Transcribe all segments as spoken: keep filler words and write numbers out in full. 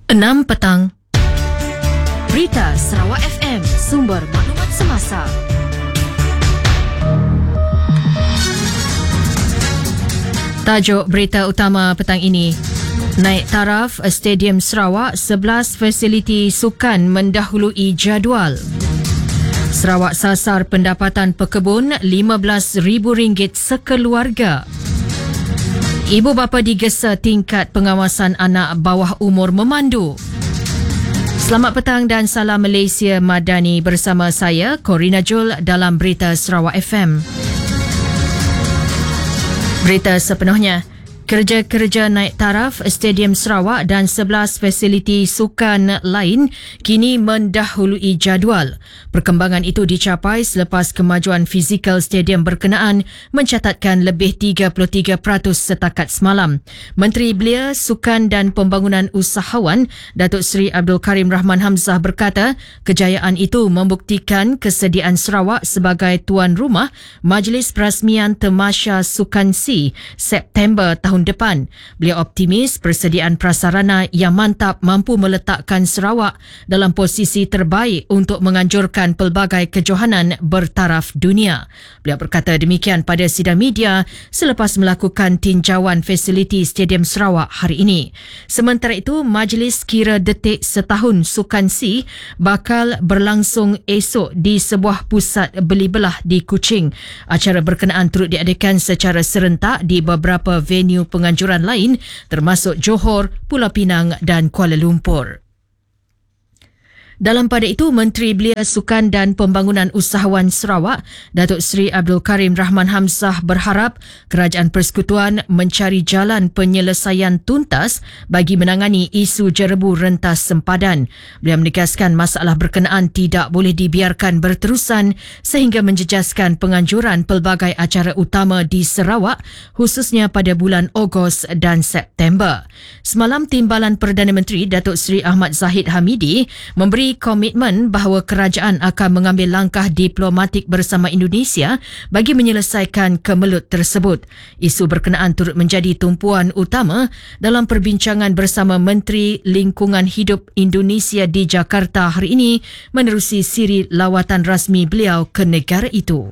enam petang. Berita Sarawak F M, sumber maklumat semasa. Tajuk berita utama petang ini. Naik taraf Stadium Sarawak, sebelas fasiliti sukan mendahului jadual. Sarawak sasar pendapatan pekebun lima belas ribu ringgit sekeluarga. Ibu bapa digesa tingkat pengawasan anak bawah umur memandu. Selamat petang dan salam Malaysia Madani, bersama saya Corina Jul dalam Berita Sarawak F M. Berita sepenuhnya. Kerja-kerja naik taraf Stadium Sarawak dan sebelas fasiliti sukan lain kini mendahului jadual. Perkembangan itu dicapai selepas kemajuan fizikal stadium berkenaan mencatatkan lebih tiga puluh tiga peratus setakat semalam. Menteri Belia, Sukan dan Pembangunan Usahawan Datuk Seri Abdul Karim Rahman Hamzah berkata kejayaan itu membuktikan kesediaan Sarawak sebagai tuan rumah Majlis Perasmian Tamasya Sukan C September tahun depan. Beliau optimis persediaan prasarana yang mantap mampu meletakkan Sarawak dalam posisi terbaik untuk menganjurkan pelbagai kejohanan bertaraf dunia. Beliau berkata demikian pada sidang media selepas melakukan tinjauan fasiliti Stadium Sarawak hari ini. Sementara itu, majlis kira detik setahun Sukan C bakal berlangsung esok di sebuah pusat beli belah di Kuching. Acara berkenaan turut diadakan secara serentak di beberapa venue penganjuran lain termasuk Johor, Pulau Pinang dan Kuala Lumpur. Dalam pada itu, Menteri Belia, Sukan dan Pembangunan Usahawan Sarawak, Datuk Seri Abdul Karim Rahman Hamzah berharap Kerajaan Persekutuan mencari jalan penyelesaian tuntas bagi menangani isu jerebu rentas sempadan. Beliau menegaskan masalah berkenaan tidak boleh dibiarkan berterusan sehingga menjejaskan penganjuran pelbagai acara utama di Sarawak, khususnya pada bulan Ogos dan September. Semalam, Timbalan Perdana Menteri Datuk Seri Ahmad Zahid Hamidi memberi komitmen bahawa kerajaan akan mengambil langkah diplomatik bersama Indonesia bagi menyelesaikan kemelut tersebut. Isu berkenaan turut menjadi tumpuan utama dalam perbincangan bersama Menteri Lingkungan Hidup Indonesia di Jakarta hari ini menerusi siri lawatan rasmi beliau ke negara itu.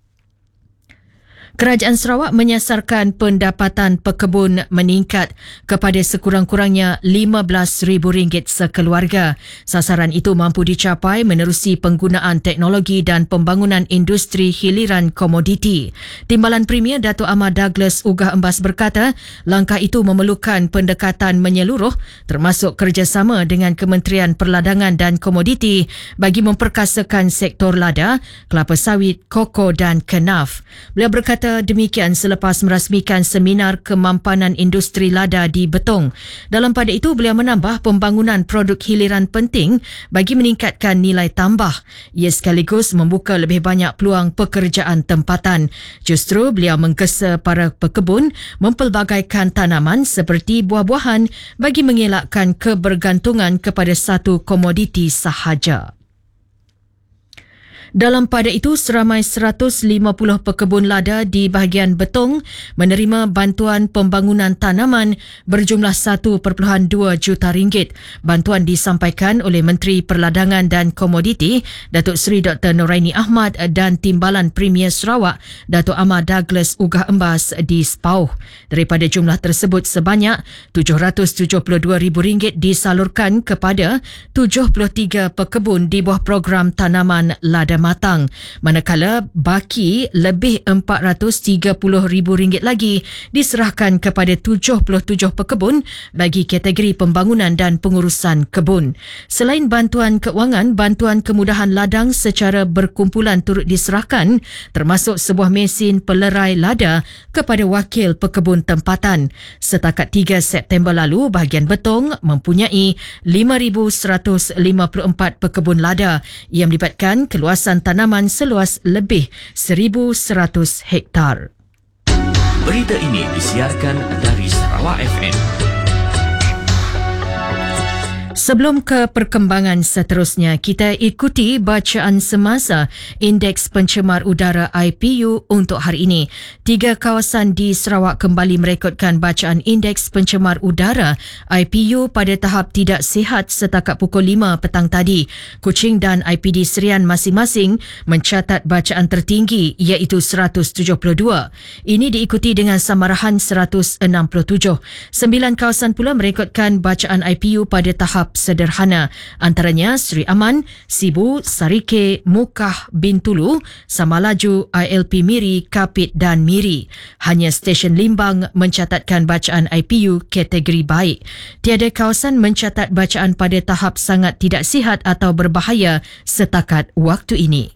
Kerajaan Sarawak menyasarkan pendapatan pekebun meningkat kepada sekurang-kurangnya lima belas ribu ringgit sekeluarga. Sasaran itu mampu dicapai menerusi penggunaan teknologi dan pembangunan industri hiliran komoditi. Timbalan Premier Datuk Ahmad Douglas Ugah Embas berkata, langkah itu memerlukan pendekatan menyeluruh termasuk kerjasama dengan Kementerian Perladangan dan Komoditi bagi memperkasakan sektor lada, kelapa sawit, koko dan kenaf. Beliau berkata demikian selepas merasmikan seminar kemampanan industri lada di Betong. Dalam pada itu, beliau menambah pembangunan produk hiliran penting bagi meningkatkan nilai tambah. Ia sekaligus membuka lebih banyak peluang pekerjaan tempatan. Justru beliau menggesa para pekebun mempelbagaikan tanaman seperti buah-buahan bagi mengelakkan kebergantungan kepada satu komoditi sahaja. Dalam pada itu, seramai seratus lima puluh pekebun lada di bahagian Betong menerima bantuan pembangunan tanaman berjumlah satu perpuluhan dua juta ringgit. Bantuan disampaikan oleh Menteri Perladangan dan Komoditi Datuk Seri Doktor Noraini Ahmad dan Timbalan Premier Sarawak Datuk Ahmad Douglas Ugah Embas di Sepauh. Daripada jumlah tersebut, sebanyak tujuh ratus tujuh puluh dua ribu ringgit disalurkan kepada tujuh puluh tiga pekebun di bawah program tanaman lada matang, manakala baki lebih empat ratus tiga puluh ribu ringgit lagi diserahkan kepada tujuh puluh tujuh pekebun bagi kategori pembangunan dan pengurusan kebun. Selain bantuan keuangan, bantuan kemudahan ladang secara berkumpulan turut diserahkan, termasuk sebuah mesin pelerai lada kepada wakil pekebun tempatan. Setakat tiga September lalu, bahagian Betong mempunyai lima ribu seratus lima puluh empat pekebun lada yang melibatkan keluasan tanaman seluas lebih seribu seratus hektar. Berita ini disiarkan dari Sarawak F M. Sebelum ke perkembangan seterusnya, kita ikuti bacaan semasa Indeks Pencemar Udara I P U untuk hari ini. Tiga kawasan di Sarawak kembali merekodkan bacaan Indeks Pencemar Udara I P U pada tahap tidak sihat setakat pukul lima petang tadi. Kuching dan I P D Serian masing-masing mencatat bacaan tertinggi iaitu seratus tujuh puluh dua. Ini diikuti dengan samarahan seratus enam puluh tujuh. Sembilan kawasan pula merekodkan bacaan I P U pada tahap sederhana, antaranya Seri Aman, Sibu, Sarike, Mukah, Bintulu, Samalaju, I L P Miri, Kapit dan Miri. Hanya stesen Limbang mencatatkan bacaan I P U kategori baik. Tiada kawasan mencatat bacaan pada tahap sangat tidak sihat atau berbahaya setakat waktu ini.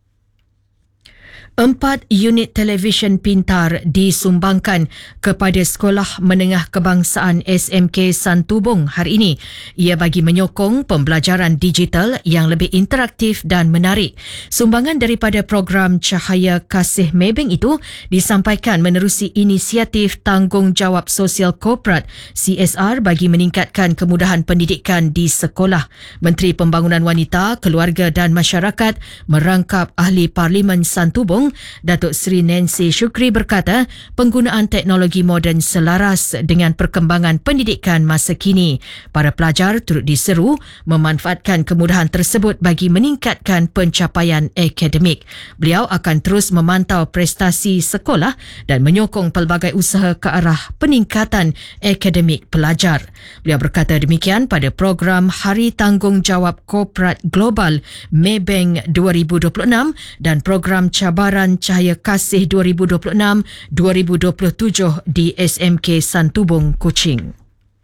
Empat unit televisyen pintar disumbangkan kepada Sekolah Menengah Kebangsaan S M K Santubong hari ini. Ia bagi menyokong pembelajaran digital yang lebih interaktif dan menarik. Sumbangan daripada program Cahaya Kasih Maybank itu disampaikan menerusi inisiatif Tanggungjawab Sosial Korporat C S R bagi meningkatkan kemudahan pendidikan di sekolah. Menteri Pembangunan Wanita, Keluarga dan Masyarakat merangkap Ahli Parlimen Santubong Datuk Seri Nancy Shukri berkata penggunaan teknologi moden selaras dengan perkembangan pendidikan masa kini. Para pelajar turut diseru memanfaatkan kemudahan tersebut bagi meningkatkan pencapaian akademik. Beliau akan terus memantau prestasi sekolah dan menyokong pelbagai usaha ke arah peningkatan akademik pelajar. Beliau berkata demikian pada program Hari Tanggungjawab Korporat Global Maybank dua ribu dua puluh enam dan program Cabaran Cahaya Kasih dua ribu dua puluh enam dua ribu dua puluh tujuh di S M K Santubong, Kuching.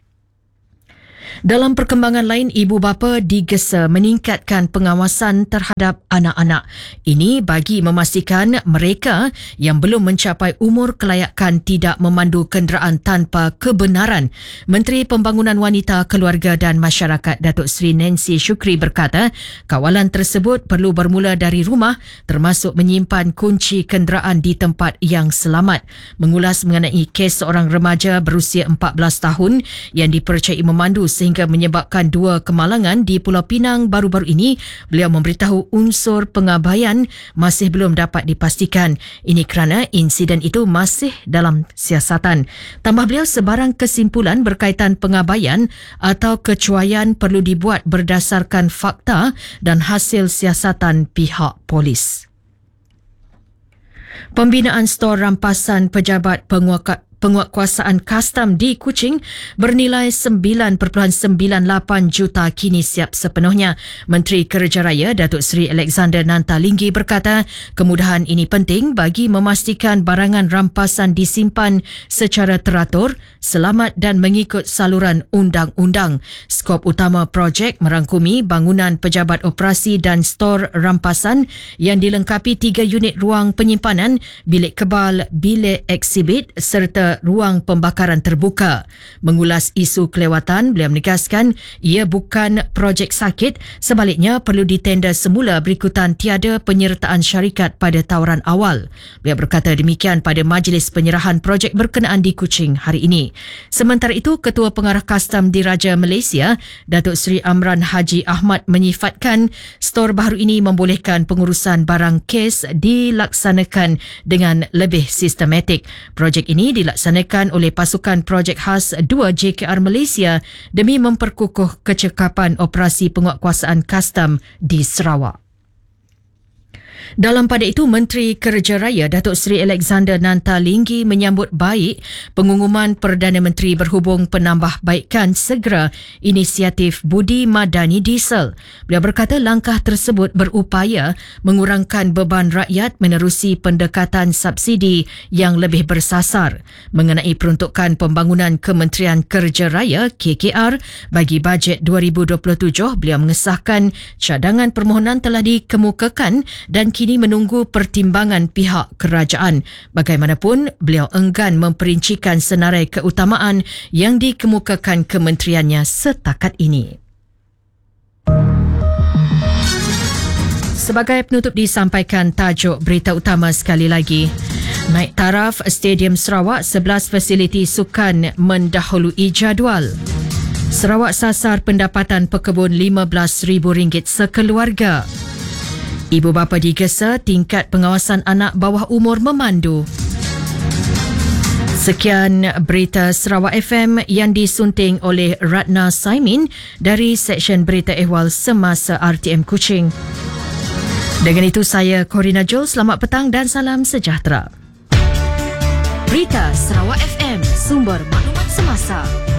Dalam perkembangan lain, ibu bapa digesa meningkatkan pengawasan terhadap anak-anak. Ini bagi memastikan mereka yang belum mencapai umur kelayakan tidak memandu kenderaan tanpa kebenaran. Menteri Pembangunan Wanita, Keluarga dan Masyarakat Datuk Seri Nancy Shukri berkata, kawalan tersebut perlu bermula dari rumah termasuk menyimpan kunci kenderaan di tempat yang selamat. Mengulas mengenai kes seorang remaja berusia empat belas tahun yang dipercayai memandu sehingga menyebabkan dua kemalangan di Pulau Pinang baru-baru ini, beliau memberitahu unsur pengabaian masih belum dapat dipastikan. Ini kerana insiden itu masih dalam siasatan. Tambah beliau, sebarang kesimpulan berkaitan pengabaian atau kecuaian perlu dibuat berdasarkan fakta dan hasil siasatan pihak polis. Pembinaan stor rampasan pejabat penguasa penguatkuasaan kastam di Kuching bernilai sembilan perpuluhan sembilan lapan juta kini siap sepenuhnya. Menteri Kerja Raya Datuk Seri Alexander Nantalinggi berkata kemudahan ini penting bagi memastikan barangan rampasan disimpan secara teratur, selamat dan mengikut saluran undang-undang. Skop utama projek merangkumi bangunan pejabat operasi dan stor rampasan yang dilengkapi tiga unit ruang penyimpanan, bilik kebal, bilik eksibit serta ruang pembakaran terbuka. Mengulas isu kelewatan, beliau menegaskan ia bukan projek sakit, sebaliknya perlu ditender semula berikutan tiada penyertaan syarikat pada tawaran awal. Beliau berkata demikian pada majlis penyerahan projek berkenaan di Kuching hari ini. Sementara itu, Ketua Pengarah Kastam Diraja Malaysia, Datuk Seri Amran Haji Ahmad menyifatkan stor baru ini membolehkan pengurusan barang kes dilaksanakan dengan lebih sistematik. Projek ini dilaksanakan dilaksanakan oleh pasukan projek khas dua J K R Malaysia demi memperkukuh kecekapan operasi penguatkuasaan kastam di Sarawak. Dalam pada itu, Menteri Kerja Raya Datuk Seri Alexander Nantalinggi menyambut baik pengumuman Perdana Menteri berhubung penambahbaikan segera inisiatif Budi Madani Diesel. Beliau berkata langkah tersebut berupaya mengurangkan beban rakyat menerusi pendekatan subsidi yang lebih bersasar. Mengenai peruntukan pembangunan Kementerian Kerja Raya K K R bagi bajet dua ribu dua puluh tujuh, beliau mengesahkan cadangan permohonan telah dikemukakan dan kini menunggu pertimbangan pihak kerajaan. Bagaimanapun, beliau enggan memperincikan senarai keutamaan yang dikemukakan kementeriannya setakat ini. Sebagai penutup disampaikan tajuk berita utama sekali lagi. Naik taraf Stadium Sarawak, sebelas fasiliti sukan mendahului jadual. Sarawak sasar pendapatan pekebun lima belas ribu ringgit sekeluarga. Ibu bapa digesa tingkat pengawasan anak bawah umur memandu. Sekian berita Sarawak F M yang disunting oleh Ratna Saimin dari Seksyen Berita Ehwal Semasa R T M Kuching. Dengan itu saya Corina Joel, selamat petang dan salam sejahtera. Berita Sarawak F M, sumber maklumat semasa.